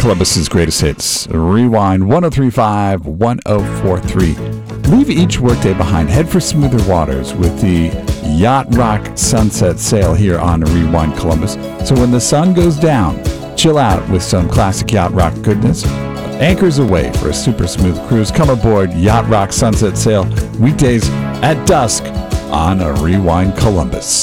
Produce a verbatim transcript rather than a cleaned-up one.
Columbus's greatest hits. Rewind one oh three point five, one oh four point three. Leave each workday behind. Head for smoother waters with the Yacht Rock Sunset Sail here on Rewind Columbus. So when the sun goes down, chill out with some classic Yacht Rock goodness. Anchors away for a super smooth cruise. Come aboard Yacht Rock Sunset Sail weekdays at dusk on a Rewind Columbus.